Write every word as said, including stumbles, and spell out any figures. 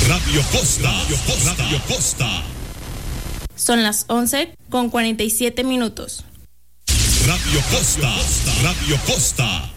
Radio Costa, Radio Costa, Radio Costa. Son las once con cuarenta y siete minutos. Radio Costa, Radio Costa.